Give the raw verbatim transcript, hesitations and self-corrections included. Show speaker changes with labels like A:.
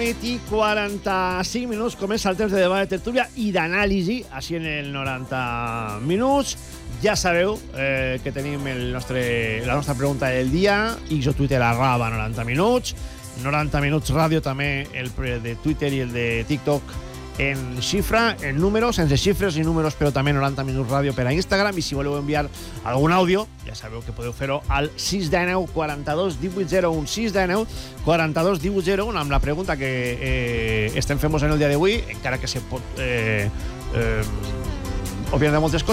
A: nit i quaranta-cinc minuts. Comença el temps de debat, de tertúlia i d'anàlisi, així en el noranta minuts. Ja sabeu eh, que tenim el nostre, la nostra pregunta del dia, X o Twitter arroba noranta minuts, noranta minuts ràdio també, el de Twitter i el de TikTok en xifra, en números, sense xifres i números, però també noranta minuts ràdio per a Instagram. I si voleu enviar algun àudio, ja sabeu que podeu fer-ho al sis de nou quaranta-dos divuit zero un, sis de nou quaranta-dos divuit zero un, amb la pregunta que eh, estem fent en el dia d'avui, encara que se pot eh, eh, opinar de moltes coses.